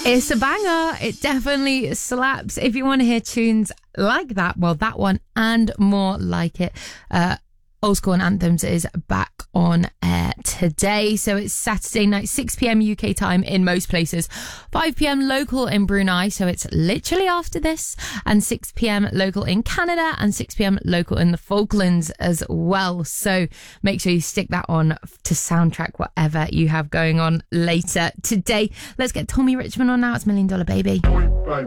It's a banger. It definitely slaps. If you want to hear tunes like that, well, that one and more like it, Old School and Anthems is back on air today. So it's Saturday night, 6 p.m. UK time in most places, 5 p.m. local in Brunei. So it's literally after this, and 6 p.m. local in Canada and 6 p.m. local in the Falklands as well. So make sure you stick that on to soundtrack whatever you have going on later today. Let's get Tommy Richmond on now. It's $1 Million Baby. Point blank.